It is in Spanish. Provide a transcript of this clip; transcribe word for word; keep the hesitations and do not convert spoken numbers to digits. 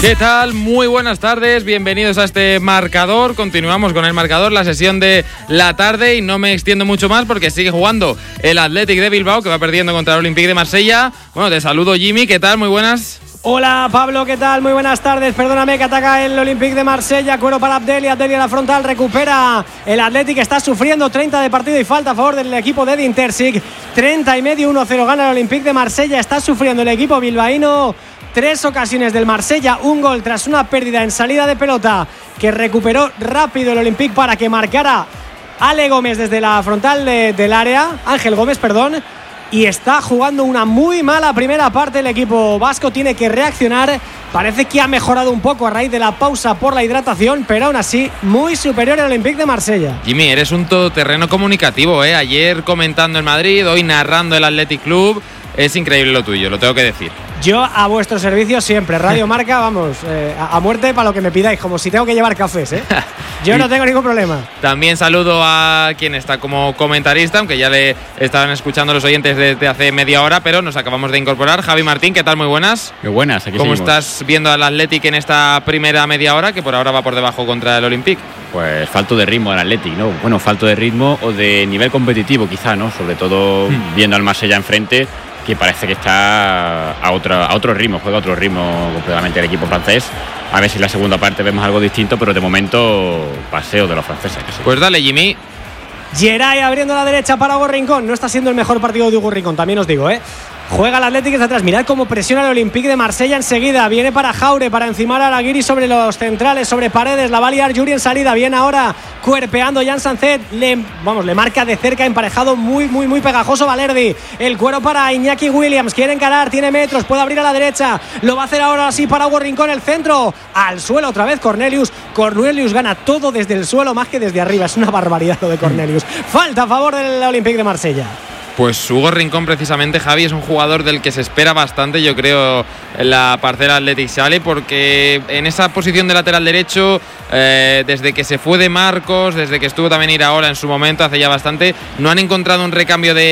¿Qué tal? Muy buenas tardes, bienvenidos a este marcador. Continuamos con el marcador, la sesión de la tarde, y no me extiendo mucho más porque sigue jugando el Athletic de Bilbao, que va perdiendo contra el Olympique de Marsella. Bueno, te saludo, Jimmy, ¿qué tal? Muy buenas. Hola Pablo, ¿qué tal? Muy buenas tardes. Perdóname, que ataca el Olympique de Marsella. Cuero para Abdelli, Abdelli a la frontal, recupera el Athletic, está sufriendo. Treinta de partido y falta a favor del equipo de Edin Terzic. treinta y medio, uno cero gana el Olympique de Marsella. Está sufriendo el equipo bilbaíno. Tres ocasiones del Marsella, un gol tras una pérdida en salida de pelota que recuperó rápido el Olympique para que marcara Ale Gómez desde la frontal de, del área, Ángel Gómez, perdón. Y está jugando una muy mala primera parte. El equipo vasco tiene que reaccionar. Parece que ha mejorado un poco a raíz de la pausa por la hidratación, pero aún así muy superior al Olympique de Marsella. Jimmy, eres un todoterreno comunicativo, ¿eh? Ayer comentando el Madrid, hoy narrando el Athletic Club. Es increíble lo tuyo, lo tengo que decir. Yo a vuestro servicio siempre. Radio Marca, vamos, eh, a, a muerte para lo que me pidáis, como si tengo que llevar cafés, ¿eh? Yo no tengo ningún problema. También saludo a quien está como comentarista, aunque ya le estaban escuchando los oyentes desde hace media hora, pero nos acabamos de incorporar. Javi Martín, ¿qué tal? Muy buenas. Muy buenas, aquí ¿Cómo seguimos. estás viendo al Athletic en esta primera media hora, que por ahora va por debajo contra el Olympique? Pues falto de ritmo al Athletic, ¿no? Bueno, falto de ritmo o de nivel competitivo quizá, ¿no? Sobre todo hmm. viendo al Marsella enfrente, que parece que está a otro, a otro ritmo, juega a otro ritmo completamente el equipo francés. A ver si en la segunda parte vemos algo distinto, pero de momento paseo de los franceses. Que sí. Pues dale, Jimmy. Geray abriendo la derecha para Hugo Rincón. No está siendo el mejor partido de Hugo Rincón, también os digo, ¿eh? Juega el Athletic desde atrás. Mirad cómo presiona el Olympique de Marsella enseguida. Viene para Jaure, para encimar a Araguiri sobre los centrales, sobre Paredes. La va a liar Yuri en salida. Viene ahora cuerpeando Jan Sanzet. Le, vamos, le marca de cerca, emparejado, muy, muy, muy pegajoso Valerdi. El cuero para Iñaki Williams. Quiere encarar, tiene metros, puede abrir a la derecha. Lo va a hacer ahora sí para Hugo Rincón. El centro, al suelo otra vez Cornelius. Cornelius gana todo desde el suelo más que desde arriba. Es una barbaridad lo de Cornelius. Falta a favor del Olympique de Marsella. Pues Hugo Rincón, precisamente, Javi, es un jugador del que se espera bastante, yo creo, en la parcela Athletic sale, porque en esa posición de lateral derecho, eh, desde que se fue de Marcos, desde que estuvo también Iraola en su momento, hace ya bastante, no han encontrado un recambio de